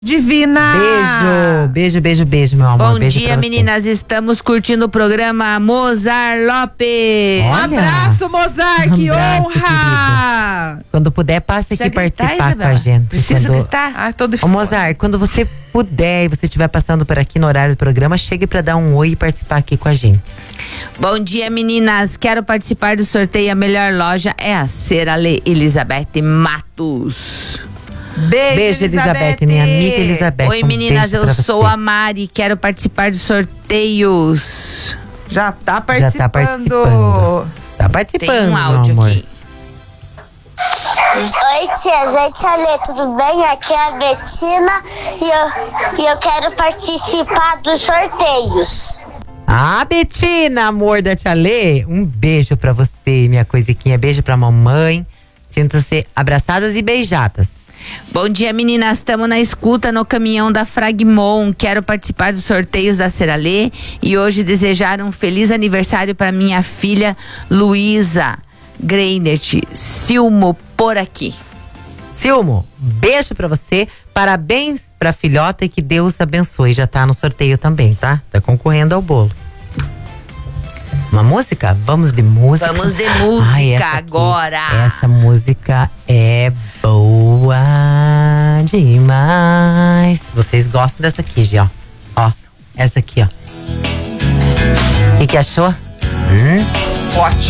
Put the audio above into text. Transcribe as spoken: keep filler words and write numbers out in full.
Divina! Beijo, beijo, beijo, beijo, meu amor. Bom beijo dia, meninas. Estamos curtindo o programa Mozart Lopes. Um abraço, Mozart, Um que abraço, honra! Quando puder, passe aqui Precisa gritar, participar com a Isabela? gente. Precisa quando... gritar? Ah, tô de Ô, fora. Mozart, quando você puder e você estiver passando por aqui no horário do programa, chegue pra dar um oi e participar aqui com a gente. Bom dia, meninas. Quero participar do sorteio. A melhor loja é a Cerale Elizabeth Matos. Beijo, Beijo, Elizabeth, minha amiga Elizabeth. Oi, um meninas. beijo Eu pra sou você. a Mari. Quero participar dos sorteios. Já tá participando. Já tá participando. Tá participando, Tem um meu áudio amor. aqui. Oi, tia, gente, Ale, tudo bem? Aqui é a Betina e eu, e eu quero participar dos sorteios. Ah, Betina, amor da Tia Lê, um beijo pra você, minha coisiquinha. Beijo pra mamãe. Sintam-se abraçadas e beijadas. Bom dia, meninas. Estamos na escuta no caminhão da Fragmon. Quero participar dos sorteios da Ceralê e hoje desejar um feliz aniversário para minha filha Luísa Greinert. Silmo por aqui. Silmo, beijo pra você. Parabéns pra filhota e que Deus abençoe. Já tá no sorteio também, tá? Tá concorrendo ao bolo. Uma música? Vamos de música? Vamos de música Ai, essa aqui, agora. Essa música é boa demais. Vocês gostam dessa aqui, Gi, ó. Ó, essa aqui, ó. O que, que achou? Hum? Ótimo.